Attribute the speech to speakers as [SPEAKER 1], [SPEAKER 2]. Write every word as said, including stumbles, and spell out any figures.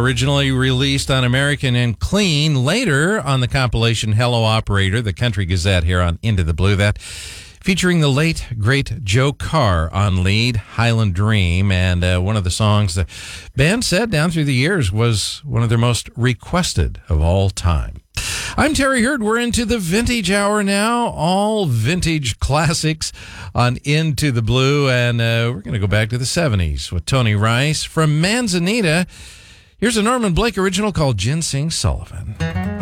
[SPEAKER 1] Originally released on American and Clean, later on the compilation Hello Operator, the Country Gazette here on Into the Blue. That featuring the late, great Joe Carr on lead, Highland Dream, and uh, one of the songs the band said down through the years was one of their most requested of all time. I'm Terry Hurd. We're into the vintage hour now, all vintage classics on Into the Blue, and uh, we're going to go back to the seventies with Tony Rice. From Manzanita, here's a Norman Blake original called Ginseng Sullivan.